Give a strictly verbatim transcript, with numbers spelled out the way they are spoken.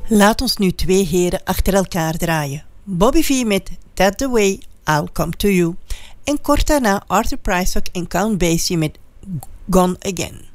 Laat ons nu twee heren achter elkaar draaien. Bobby V met That's the Way I'll Come to You. En kort daarna Arthur Prysock en Count Basie met Gone Again.